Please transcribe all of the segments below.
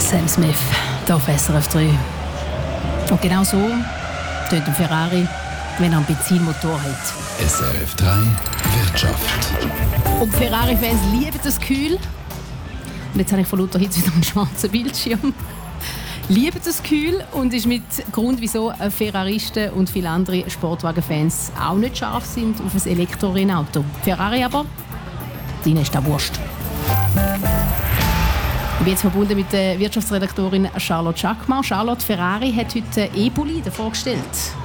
Sam Smith, hier auf SRF 3. Und genau so tönt ein Ferrari, wenn er einen Benzinmotor hat. SRF 3 Wirtschaft. Und Ferrari-Fans lieben das Kühl. Und jetzt habe ich von lauter Hitze wieder einen schwarzen Bildschirm. Lieben das Kühl und ist mit Grund, wieso Ferraristen und viele andere Sportwagenfans auch nicht scharf sind auf ein Elektrorennauto. Ferrari aber, denen ist das Wurst. Ich bin jetzt verbunden mit der Wirtschaftsredaktorin Charlotte Schackmar. Charlotte, Ferrari hat heute E-Boliden vorgestellt.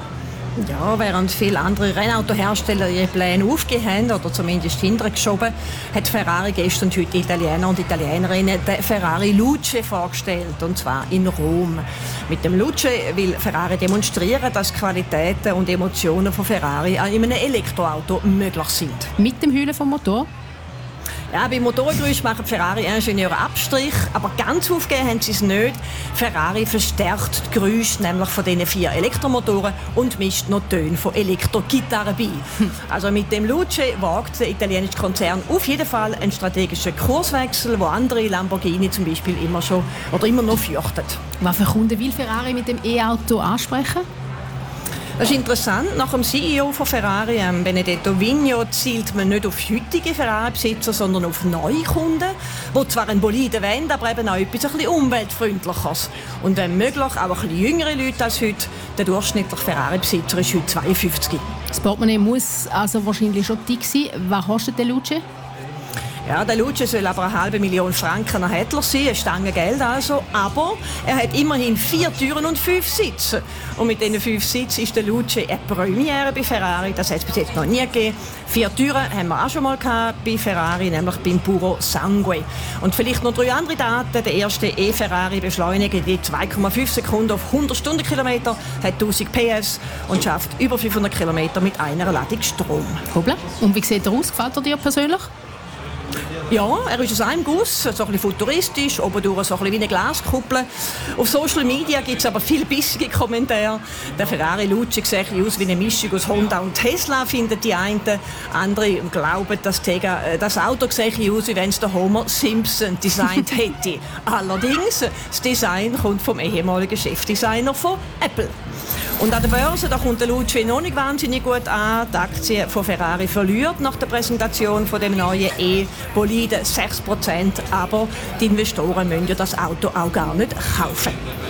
Ja, während viele andere Rennautohersteller ihre Pläne aufgegeben haben oder zumindest hintergeschoben, hat Ferrari gestern und heute Italiener und Italienerinnen den Ferrari Luce vorgestellt, und zwar in Rom. Mit dem Luce will Ferrari demonstrieren, dass Qualitäten und Emotionen von Ferrari auch in einem Elektroauto möglich sind. Mit dem Heulen vom Motor? Ja, beim Motorgeräusch machen Ferrari-Ingenieure Abstrich, aber ganz aufgegeben haben sie es nicht. Ferrari verstärkt die Geräusche nämlich von diesen 4 Elektromotoren und mischt noch Töne von Elektrogitarren bei. Also mit dem Luce wagt der italienische Konzern auf jeden Fall einen strategischen Kurswechsel, wo andere Lamborghini zum Beispiel immer noch fürchten. Was für Kunden will Ferrari mit dem E-Auto ansprechen? Das ist interessant. Nach dem CEO von Ferrari, Benedetto Vigno, zielt man nicht auf heutige Ferrari-Besitzer, sondern auf neue Kunden, die zwar einen Boliden wollen, aber eben auch etwas ein bisschen umweltfreundliches. Und wenn möglich auch ein bisschen jüngere Leute als heute. Der durchschnittliche Ferrari-Besitzer ist heute 52. Das Portemonnaie muss also wahrscheinlich schon dick sein. Was kostet der Luce? Ja, der Luce soll aber 500.000 Franken erhältlich sein, eine Stange Geld also. Aber er hat immerhin 4 Türen und 5 Sitze. Und mit diesen 5 Sitzen ist der Luce eine Premiere bei Ferrari. Das hat es bis jetzt noch nie gegeben. 4 Türen haben wir auch schon mal gehabt bei Ferrari, nämlich beim Puro Sangue. Und vielleicht noch 3 andere Daten. Der erste E-Ferrari beschleunigt in 2,5 Sekunden auf 100 Stundenkilometer, hat 1000 PS und schafft über 500 Kilometer mit einer Ladung Strom. Hoppla. Und wie sieht er aus? Gefällt er dir persönlich? Ja, er ist aus einem Guss, so ein bisschen futuristisch, obendurch so ein bisschen wie eine Glaskuppel. Auf Social Media gibt es aber viele bissige Kommentare. Der Ferrari Luce sieht aus wie eine Mischung aus Honda und Tesla, finden die einen. Andere glauben, dass das Auto sieht aus, wie wenn es der Homer Simpson designt hätte. Allerdings, das Design kommt vom ehemaligen Chefdesigner von Apple. Und an der Börse da kommt der Luce noch nicht wahnsinnig gut an. Die Aktie von Ferrari verliert nach der Präsentation von dem neuen E-Boliden 6%. Aber die Investoren müssen ja das Auto auch gar nicht kaufen.